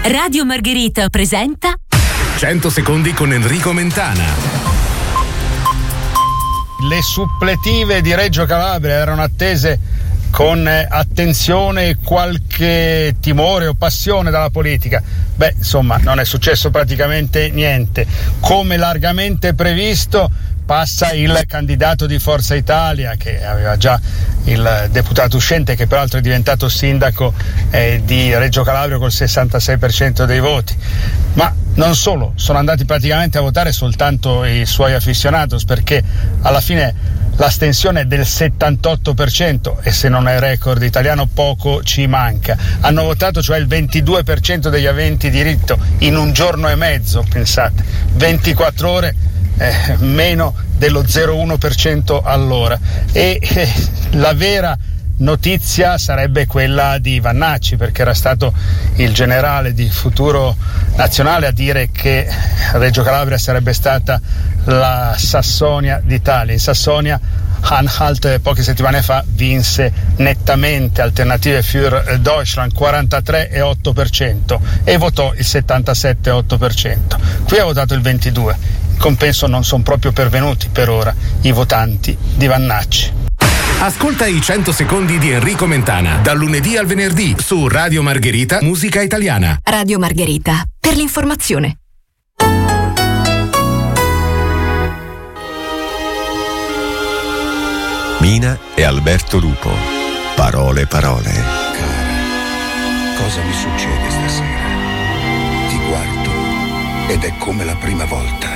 Radio Margherita presenta 100 secondi con Enrico Mentana. Le suppletive di Reggio Calabria erano attese con attenzione e qualche timore o passione dalla politica. Insomma, non è successo praticamente niente. Come largamente previsto, passa il candidato di Forza Italia, che aveva già il deputato uscente, che peraltro è diventato sindaco di Reggio Calabria col 66% dei voti. Ma non solo, sono andati praticamente a votare soltanto i suoi aficionados, perché alla fine l'astensione è del 78% e se non è record italiano poco ci manca. Hanno votato cioè il 22% degli aventi diritto in un giorno e mezzo, pensate, 24 ore, meno dello 0,1% all'ora. E la vera notizia sarebbe quella di Vannacci, perché era stato il generale di Futuro Nazionale a dire che Reggio Calabria sarebbe stata la Sassonia d'Italia. In Sassonia Anhalt poche settimane fa vinse nettamente Alternative für Deutschland 43,8% e votò il 77,8%. Qui ha votato il 22%. In compenso non sono proprio pervenuti per ora i votanti di Vannacci. Ascolta i 100 secondi di Enrico Mentana dal lunedì al venerdì su Radio Margherita Musica Italiana. Radio Margherita, per l'informazione. Mina e Alberto Lupo. Parole. Cara, cosa mi succede stasera? Ti guardo ed è come la prima volta.